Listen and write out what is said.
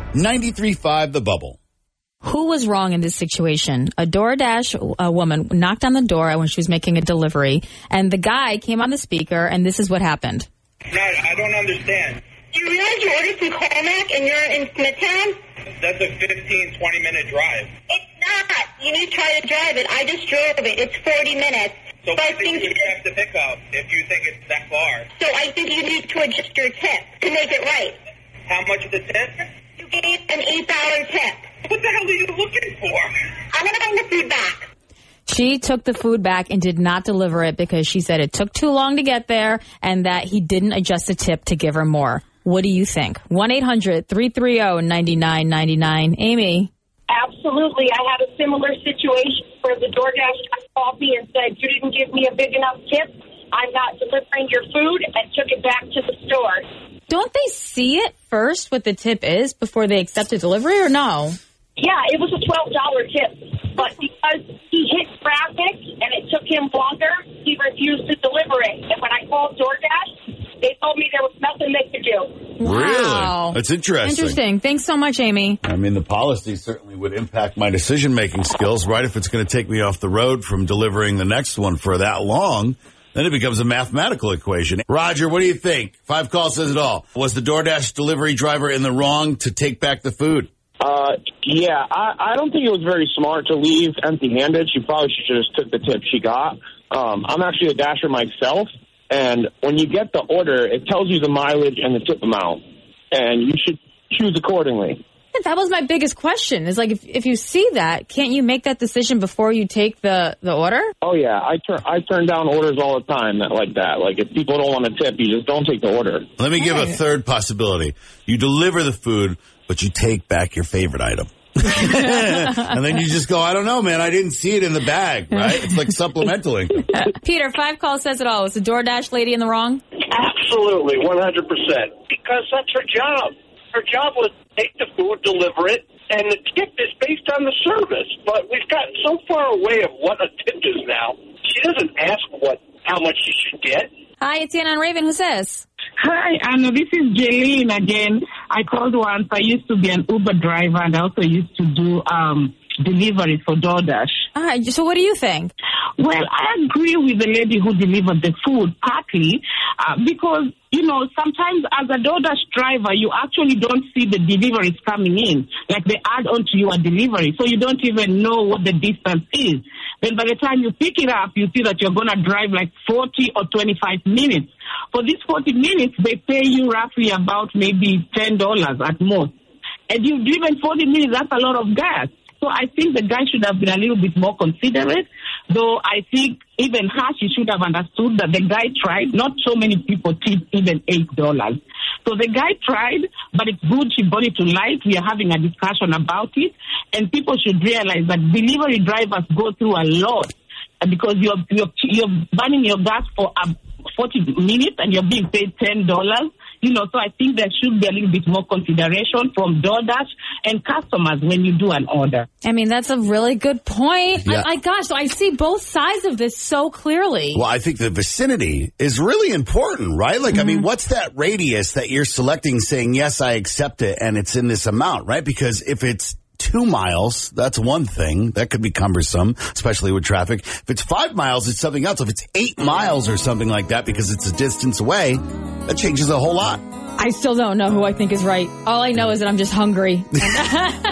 93.5 The Bubble. Who was wrong in this situation? A DoorDash woman knocked on the door when she was making a delivery, and the guy came on the speaker, and this is what happened. No, I don't understand. You realize you ordered from Carmack and you're in Smithtown? That's a 15, 20-minute drive. It's not. You need to try to drive it. I just drove it. It's 40 minutes. So what do you have to pick up if you think it's that far? So I think you need to adjust your tip to make it right. How much is the tip? You gave an $8 tip. What the hell are you looking for? I'm going to bring the food back. She took the food back and did not deliver it because she said it took too long to get there and that he didn't adjust the tip to give her more. What do you think? 1-800-330-9999. Amy. Absolutely. I had a similar situation where the DoorDash guy called me and said, you didn't give me a big enough tip. I'm not delivering your food, and took it back to the store. Don't they see it first what the tip is before they accept a delivery or no? Yeah, it was a $12 tip. But because he hit traffic and it took him longer, he refused to deliver it. And when I called DoorDash, they told me there was nothing they could do. Wow. Really? That's interesting. Interesting. Thanks so much, Amy. I mean, the policy certainly would impact my decision-making skills, right? If it's going to take me off the road from delivering the next one for that long, then it becomes a mathematical equation. Roger, what do you think? 5 Call says it all. Was the DoorDash delivery driver in the wrong to take back the food? Yeah, I don't think it was very smart to leave empty-handed. She probably should have just took the tip she got. I'm actually a dasher myself, and when you get the order, it tells you the mileage and the tip amount, and you should choose accordingly. That was my biggest question. Is like, if you see that, can't you make that decision before you take the order? Oh, yeah. I turn down orders all the time like that. Like, if people don't want to tip, you just don't take the order. Let me give a third possibility. You deliver the food, but you take back your favorite item. And then you just go, I don't know, man. I didn't see it in the bag, right? It's like supplementaling. Peter, 5 Call says it all. Was the DoorDash lady in the wrong? Absolutely, 100%. Because that's her job. Her job was to take the food, deliver it, and the tip is based on the service. But we've gotten so far away of what a tip is now. She doesn't ask how much she should get. Hi, it's Anna and Raven. Who's this? Hi, Anna. This is Jaylene again. I called once. I used to be an Uber driver, and I also used to do deliveries for DoorDash. All right, so what do you think? Well, I agree with the lady who delivered the food, partly because, you know, sometimes as a DoorDash driver, you actually don't see the deliveries coming in. Like they add on to your delivery, so you don't even know what the distance is. Then by the time you pick it up, you see that you're going to drive like 40 or 25 minutes. For these 40 minutes, they pay you roughly about maybe $10 at most. And you've driven 40 minutes, that's a lot of gas. So I think the guy should have been a little bit more considerate, though I think even her, she should have understood that the guy tried. Not so many people tip even $8. So the guy tried, but it's good she brought it to light. We are having a discussion about it, and people should realize that delivery drivers go through a lot because you're burning your gas for 40 minutes and you're being paid $10. You know, so I think there should be a little bit more consideration from DoorDash and customers when you do an order. I mean, that's a really good point. Yeah. So I see both sides of this so clearly. Well, I think the vicinity is really important, right? Like, I mean, what's that radius that you're selecting saying, yes, I accept it, and it's in this amount, right? Because if it's 2 miles, that's one thing. That could be cumbersome, especially with traffic. If it's 5 miles, it's something else. If it's 8 miles or something like that because it's a distance away, that changes a whole lot. I still don't know who I think is right. All I know is that I'm just hungry.